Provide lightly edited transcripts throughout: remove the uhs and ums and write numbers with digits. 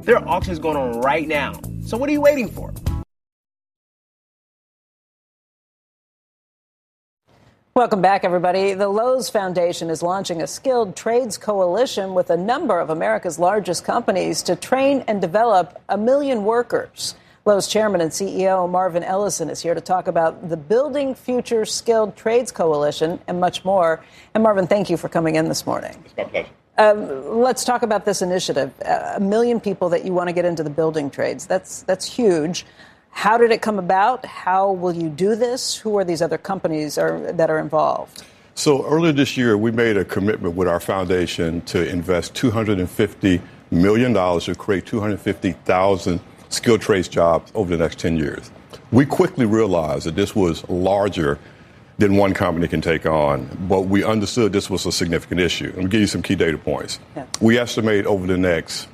There are auctions going on right now. So what are you waiting for? Welcome back, everybody. The Lowe's Foundation is launching a skilled trades coalition with a number of America's largest companies to train and develop 1 million workers. Lowe's chairman and CEO Marvin Ellison is here to talk about the Building Future Skilled Trades Coalition and much more. And Marvin, thank you for coming in this morning. It's my pleasure. Let's talk about this initiative. 1 million people that you want to get into the building trades. That's huge. How did it come about? How will you do this? Who are these other companies that are involved? So earlier this year, we made a commitment with our foundation to invest $250 million to create 250,000 skilled trades jobs over the next 10 years. We quickly realized that this was larger than one company can take on, but we understood this was a significant issue. Let me give you some key data points. Yeah. We estimate over the next,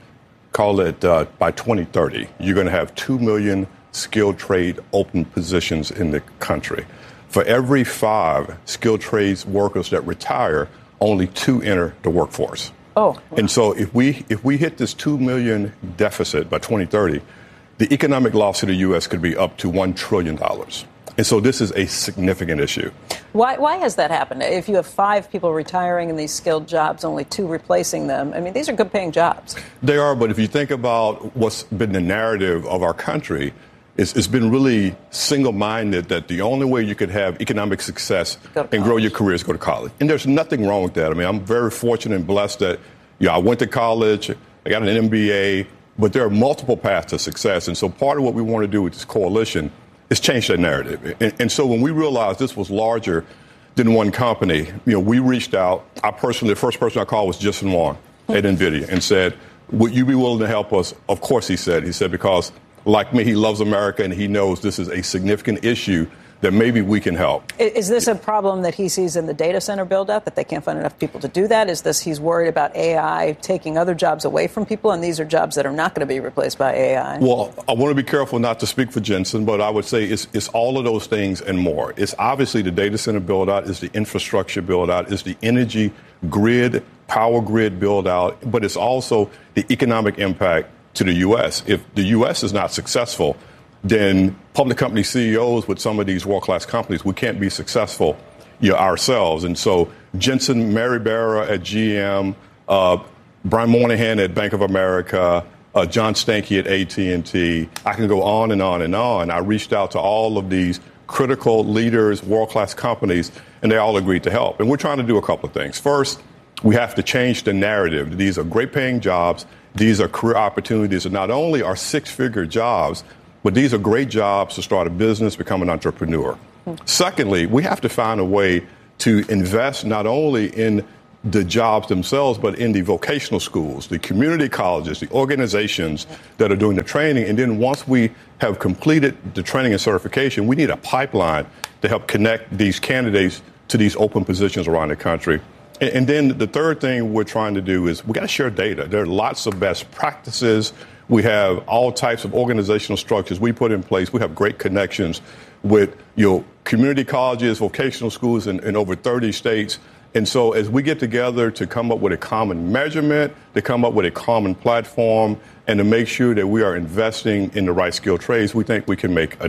call it by 2030, you're going to have 2 million skilled trade open positions in the country. For every 5 skilled trades workers that retire, only 2 enter the workforce. Oh, wow. And so if we hit this 2 million deficit by 2030, the economic loss to the U.S. could be up to $1 trillion. And so this is a significant issue. Why has that happened? If you have 5 people retiring in these skilled jobs, only 2 replacing them, I mean, these are good paying jobs. They are, but if you think about what's been the narrative of our country, it's been really single-minded that the only way you could have economic success and grow your career is go to college. And there's nothing wrong with that. I mean, I'm very fortunate and blessed that I went to college, I got an MBA, but there are multiple paths to success. And so part of what we want to do with this coalition is change that narrative. And so when we realized this was larger than one company, we reached out. The first person I called was Jensen Huang at NVIDIA and said, would you be willing to help us? Of course, he said, because like me, he loves America and he knows this is a significant issue that maybe we can help. Is this a problem that he sees in the data center build-out, that they can't find enough people to do that? Is this he's worried about AI taking other jobs away from people, and these are jobs that are not going to be replaced by AI? Well, I want to be careful not to speak for Jensen, but I would say it's all of those things and more. It's obviously the data center build-out, it's the infrastructure build-out, it's the energy grid, power grid build-out, but it's also the economic impact to the U.S. If the U.S. is not successful, then public company CEOs with some of these world-class companies, we can't be successful ourselves. And so Jensen, Mary Barra at GM, Brian Moynihan at Bank of America, John Stankey at AT&T, I can go on and on and on. I reached out to all of these critical leaders, world-class companies, and they all agreed to help. And we're trying to do a couple of things. First, we have to change the narrative. These are great-paying jobs. These are career opportunities that not only are 6-figure jobs, but these are great jobs to start a business, become an entrepreneur. Secondly, we have to find a way to invest not only in the jobs themselves, but in the vocational schools, the community colleges, the organizations that are doing the training. And then once we have completed the training and certification, we need a pipeline to help connect these candidates to these open positions around the country. And then the third thing we're trying to do is we got to share data. There are lots of best practices. We have all types of organizational structures we put in place. We have great connections with community colleges, vocational schools in over 30 states. And so as we get together to come up with a common measurement, to come up with a common platform, and to make sure that we are investing in the right skilled trades, we think we can make a